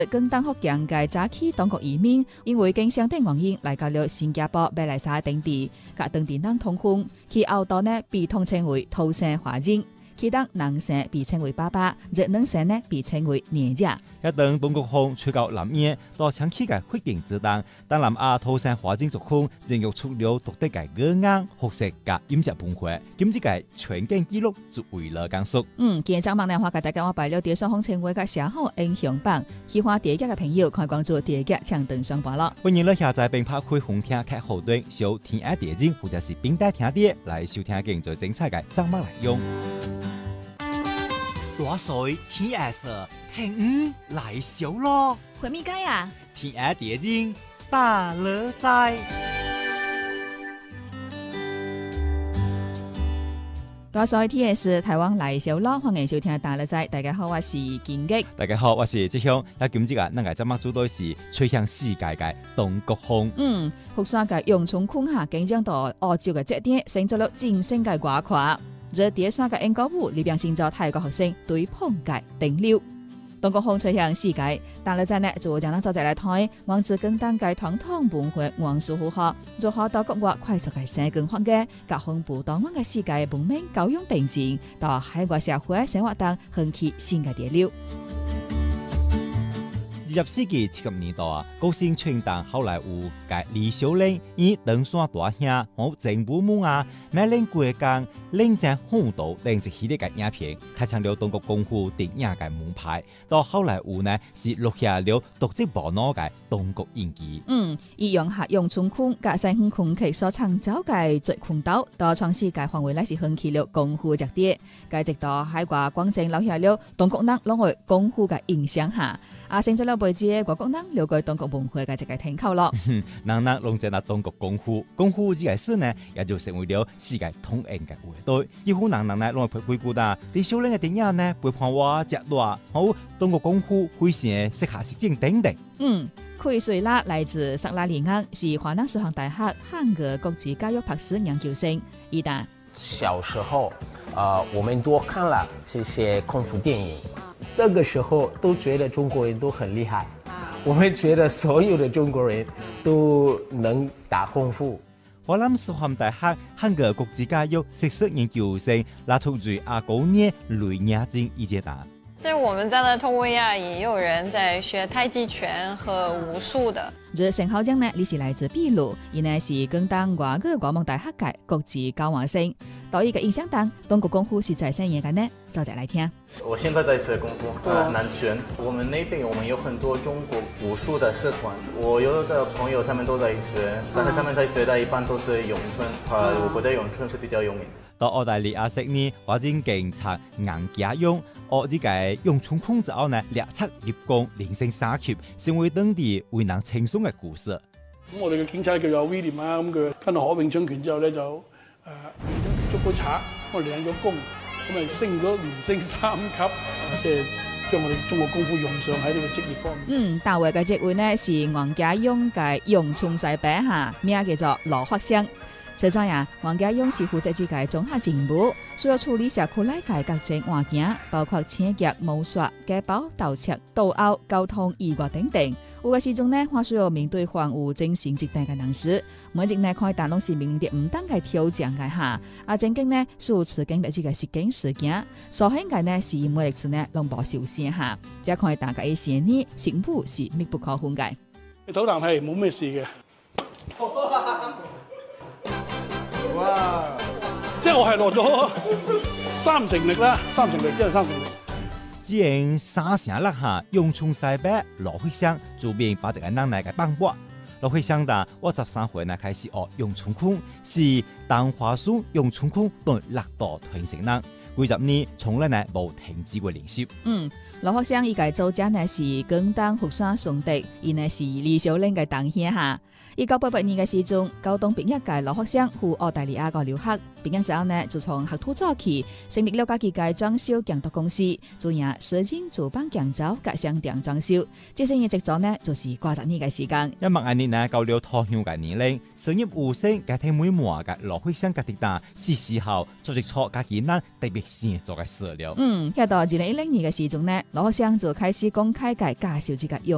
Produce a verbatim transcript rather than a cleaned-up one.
更當福建嘅早期當局移民，因為經商等原因來到了新加坡、馬來西亞等地，甲當地人通婚，其後代呢被統稱為土生華人，其當男生被稱為爸爸，而女生呢被稱為娘姐。 一等東國風吹到南邊，到長期嘅決定之當，當南亞土生華人族群孕育出了獨特嘅語言、學識甲飲食文化，今次嘅全景記錄就為了講述。 嗯，今日今晚呢，我給大家我擺了啲雙方稱為嘅社好英雄榜，喜歡第一嘅朋友可以關注第一搶登上榜咯。 歡迎你下載並拍開紅聽開後端，收聽下電影或者是並帶聽啲來收聽更最精彩嘅節目內容。大水天下事，聽五來小咯。 回咪街啊？ 聽下電影大樂在。 大水天下事，台灣來小咯，歡迎收聽大樂在。大家好，我是金吉。 大家好，我是志雄。那今日啊，咱個節目主題是吹向世界嘅東國風。 嗯，福山嘅陽春坤下競爭到澳洲嘅節點，成咗了戰勝嘅掛掛。這第三個英國舞裏邊先咗泰國學生對碰界頂流，東國風吹向世界。但係真呢，就將咱作者來睇，王子更當界傳統文化王數好學，做好到國外快速嘅生根發嘅，甲豐富多元嘅世界文明教養並進，到海外社會生活當興起新嘅潮流。 二十世紀七十年代啊，高盛傳當後來有嘅李小龍以登山大兄和鄭武母啊，命令國家領戰紅道等一系列嘅影片，開創了東國功夫電影嘅門派。到後來有呢是錄下了獨特無二嘅東國印記。嗯，以用下陽春坤甲西園昆曲所創造嘅絕拳道，到全世界範圍內是興起了功夫熱點，繼直到海外廣州留下了東國人攏會功夫嘅影響下，啊，成咗了輩子嘅外國人了解東國文化嘅一個聽口咯。人人攏知那東國功夫，功夫呢個事呢，也就成為了世界統一嘅話題。幾乎人人呢攏會回顧到李小龍嘅電影呢，背叛我隻大，好東國功夫非常適合實踐等等。嗯，奎瑞拉來自薩拉利亞，是華南師範大學漢格國際教育博士研究生。一旦小時候，呃，我們多看了這些功夫電影，那個時候都覺得中國人都很厲害。我們覺得所有的中國人都能打功夫。 華南師範大學漢格國際教育碩士研究生拉圖瑞阿高涅雷亞金一解答。 對，我們在的通威亞也有人在學太極拳和武術的。 這陳浩江呢，你是來自秘魯，伊呢是更當外國國門大學嘅國際交換生。到一個印象當，東國功夫是在什麼嘅呢？就再來聽。 我現在在學功夫，呃，南拳。我們那邊我們有很多中國武術的社團，我有的朋友他們都在學，但是他們在學的一般都是詠春，呃，我覺得詠春是比較有名。 到澳大利亞悉尼，華人警察顏家勇。學呢個詠春拳之後呢，立策立功，連勝三級，成為當地為人稱頌嘅故事。 咁我哋嘅警察叫做威廉啊，咁佢跟到學詠春拳之後咧就誒捉到賊，我哋領咗功，咁咪升咗連升三級，即係將我哋中國功夫用上喺呢個職業方面。嗯， 大會嘅職位呢是顏家勇嘅詠春師伯下，名叫做羅學生。實在呀，顏家勇是負責自己綜合職務，需要處理社區內嘅各種案件，包括搶劫、謀殺、家暴、盜竊、鬥毆、交通意外等等。有嘅時陣呢，我需要面對患有精神疾病嘅人士，每日呢看但攏是面臨啲唔當嘅挑戰嘅下。啊，正經呢數次經歷呢個實景事件，所幸嘅呢是每一次呢攏無受傷下，只看大家嘅善意，幸福是密不可分嘅。 你唞啖氣冇咩事嘅。哇！即係我係落咗三成力啦，三成力即係三成力。 只因三成六下詠春師伯羅慧香做面把一個人來個幫補。羅慧香答我十三歲呢開始學詠春拳，是當華書詠春拳對六道傳承人，幾十年從來呢冇停止過練習。嗯，羅慧香依個組織呢是更當福山順德，伊呢是李小龍嘅堂兄下。一九八八年嘅時鐘，高中畢業嘅羅學生赴澳大利亞個留學，畢業之後呢，就從學徒做起，成立了家己嘅裝修建築公司，主營設計主辦建築及商店裝修。這生意直做呢，就是掛十年嘅時間。一萬年呢，到了退休嘅年齡，成業無聲嘅體每模嘅羅學生嘅跌打，是時候做一錯家己呢特別先做嘅事了。嗯，到二零一零年嘅時鐘呢，羅學生就開始公開嘅介紹自己用